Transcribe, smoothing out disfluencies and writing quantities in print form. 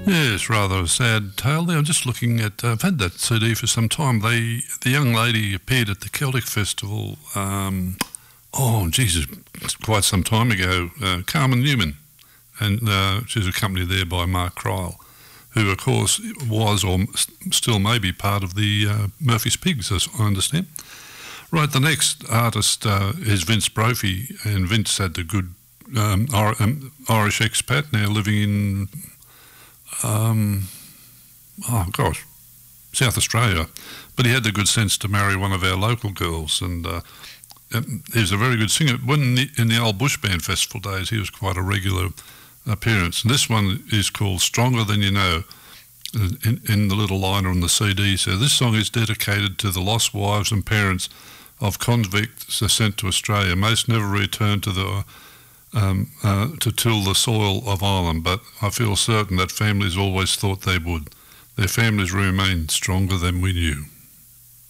Yes, rather a sad tale there. I'm just looking at, I've had that CD for some time. The young lady appeared at the Celtic Festival, Jesus, quite some time ago, Carmen Newman, and she's accompanied there by Mark Cryle, who of course was or still may be part of the Murphy's Pigs, as I understand. Right, the next artist is Vince Brophy, and Vince had the good Irish expat, now living in South Australia, but he had the good sense to marry one of our local girls, and he was a very good singer. When in the old Bush Band Festival days, he was quite a regular appearance. And this one is called Stronger Than You Know, in the little liner on the CD. So this song is dedicated to the lost wives and parents of convicts sent to Australia. Most never returned to to till the soil of Ireland, but I feel certain that families always thought they would. Their families remain stronger than we knew.